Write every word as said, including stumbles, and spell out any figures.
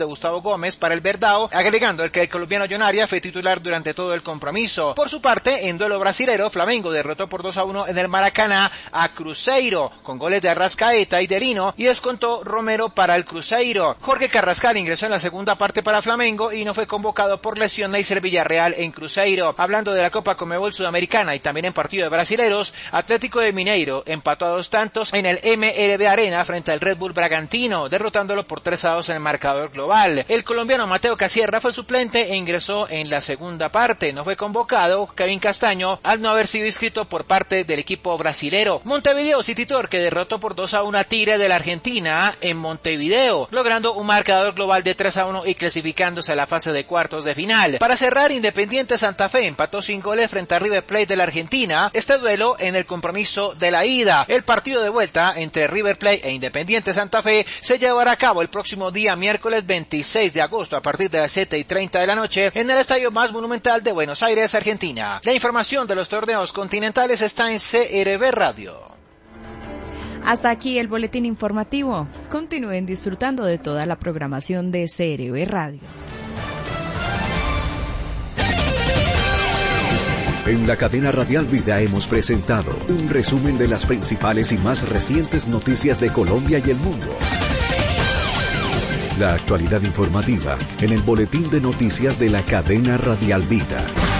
de Gustavo Gómez para el Verdão, agregando el que el colombiano John Arias fue titular durante todo el compromiso. Por su parte, en duelo brasilero, Flamengo derrotó por dos a uno en el Maracaná a Cruzeiro, con goles de Arrascaeta y de Lino, y descontó Romero para el Cruzeiro. Jorge Carrascal ingresó en la segunda parte para Flamengo y no fue convocado por lesión Neisser Villarreal en Cruzeiro. Hablando de la Copa Conmebol Sudamericana y también en partido de brasileros, Atlético de Mineiro empató a dos tantos en el M L B Arena frente al Red Bull Bragantino, derrotándolo por tres a dos en el marcador global. El colombiano Mateo Casierra fue suplente e ingresó en la segunda parte. No fue convocado Kevin Castaño al no haber sido inscrito por parte del equipo brasilero. Montevideo City Torque derrotó por dos a uno a Tigre de la Argentina en Montevideo, logrando un marcador global de tres a uno y clasificándose a la fase de cuartos de final. Para cerrar, Independiente Santa Fe empató sin goles frente a River Plate de la Argentina, este duelo en el compromiso de la ida. El partido de vuelta entre River Plate e Independiente Santa Fe se llevará a cabo el próximo día miércoles veintiséis de agosto a partir de las siete y treinta de la noche en el estadio más monumental de Buenos Aires, Argentina. La información de los torneos continentales está en C R B Radio. Hasta aquí el boletín informativo. Continúen disfrutando de toda la programación de C R B Radio. En la cadena Radial Vida hemos presentado un resumen de las principales y más recientes noticias de Colombia y el mundo. La actualidad informativa en el boletín de noticias de la cadena Radial Vida.